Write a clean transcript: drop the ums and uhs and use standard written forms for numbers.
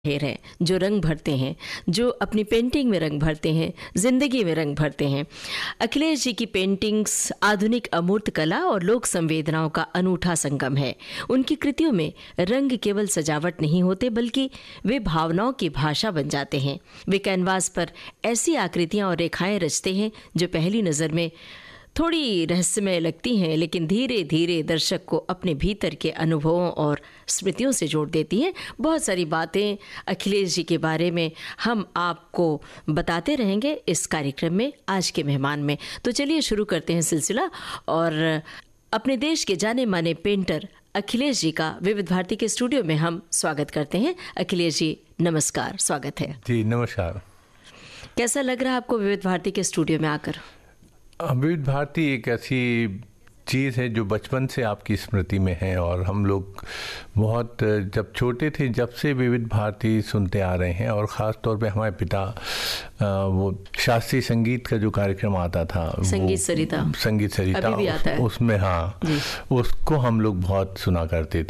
हैं जो रंग भरते हैं, जो अपनी पेंटिंग में रंग भरते हैं, जिंदगी में रंग भरते हैं। अखिलेश जी की पेंटिंग्स आधुनिक अमूर्त कला और लोक संवेदनाओं का अनूठा संगम है। उनकी कृतियों में रंग केवल सजावट नहीं होते बल्कि वे भावनाओं की भाषा बन जाते हैं। वे कैनवास पर ऐसी आकृतियां और रेखाएं रचते हैं जो पहली नज़र में थोड़ी रहस्यमय लगती हैं, लेकिन धीरे धीरे दर्शक को अपने भीतर के अनुभवों और स्मृतियों से जोड़ देती हैं। बहुत सारी बातें अखिलेश जी के बारे में हम आपको बताते रहेंगे इस कार्यक्रम में, आज के मेहमान में। तो चलिए शुरू करते हैं सिलसिला और अपने देश के जाने माने पेंटर अखिलेश जी का विविध भारती के स्टूडियो में हम स्वागत करते हैं। अखिलेश जी नमस्कार, स्वागत है। जी नमस्कार। कैसा लग रहा है आपको विविध भारती के स्टूडियो में आकर? विविध भारती एक ऐसी चीज़ है जो बचपन से आपकी स्मृति में है और हम लोग बहुत जब छोटे थे जब से विविध भारती सुनते आ रहे हैं। और ख़ास तौर पे हमारे पिता वो शास्त्रीय संगीत का जो कार्यक्रम आता था, संगीत सरिता अभी भी आता है। उसमें हाँ, उसको हम लोग बहुत सुना करते